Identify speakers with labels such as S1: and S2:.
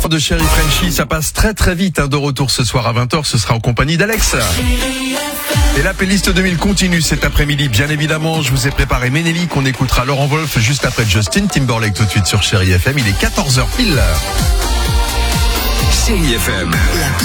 S1: De Chéri Frenchy, ça passe très très vite. De retour ce soir à 20h, ce sera en compagnie d'Alex. Et la playlist 2000 continue cet après-midi. Bien évidemment, je vous ai préparé Ménélique. On écoutera Laurent Wolf juste après Justin Timberlake tout de suite sur Chéri FM. Il est 14h pile.
S2: Chéri FM.